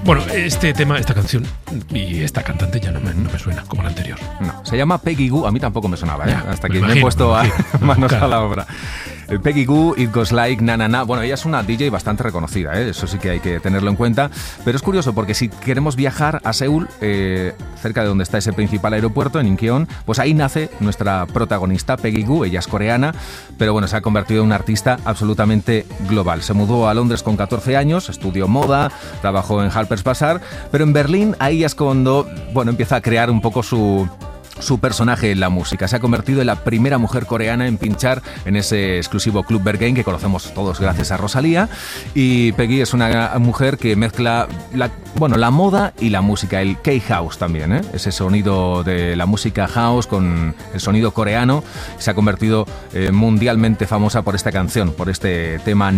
Bueno, este tema, esta canción y esta cantante ya no me suena como la anterior. No, se llama Peggy Gou, a mí tampoco me sonaba, ¿eh? Ya, Hasta que me he puesto manos a la obra. Peggy Gou, It Goes Like, Na Na Na. Bueno, ella es una DJ bastante reconocida, ¿eh? Eso sí que hay que tenerlo en cuenta. Pero es curioso porque si queremos viajar a Seúl, cerca de donde está ese principal aeropuerto, en Incheon, pues ahí nace nuestra protagonista, Peggy Gou. Ella es coreana, pero bueno, se ha convertido en una artista absolutamente global. Se mudó a Londres con 14 años, estudió moda, trabajó en Harper's Bazaar, pero en Berlín ahí es cuando, bueno, empieza a crear un poco su personaje en la música. Se ha convertido en la primera mujer coreana en pinchar en ese exclusivo Club Berghain que conocemos todos gracias a Rosalía. Y Peggy es una mujer que mezcla la moda y la música, el K-House también, ¿eh? Ese sonido de la música house con el sonido coreano. Se ha convertido mundialmente famosa por esta canción, por este tema